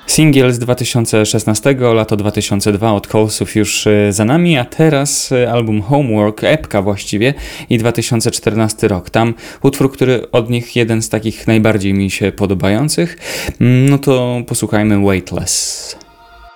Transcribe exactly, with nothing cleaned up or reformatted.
Singiel z dwa tysiące szesnastego, lato dwa tysiące drugie od Colesów już e, za nami, a teraz e, album Homework, epka właściwie i dwa tysiące czternasty rok. Tam utwór, który od nich jeden z takich najbardziej mi się podobających, no to posłuchajmy Weightless.